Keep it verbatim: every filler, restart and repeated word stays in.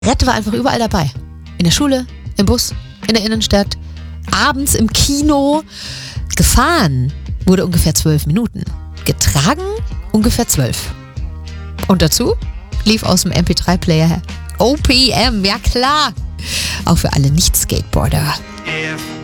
Rette war einfach überall dabei. In der Schule, im Bus, in der Innenstadt, abends im Kino. Gefahren wurde ungefähr zwölf Minuten. Getragen ungefähr zwölf. Und dazu lief aus dem M P drei Player O P M, ja klar. Auch für alle Nicht-Skateboarder.